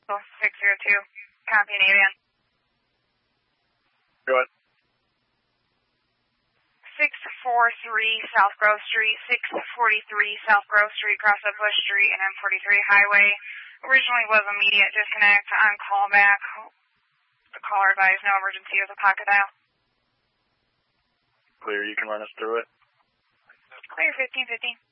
602, copy Navien. Go ahead. 643 South Grove Street, 643 South Grove Street, cross up Bush Street and M43 Highway. Originally was immediate disconnect on callback. The caller advised no emergency with a pocket dial. Clear, you can run us through it. Clear, 1550.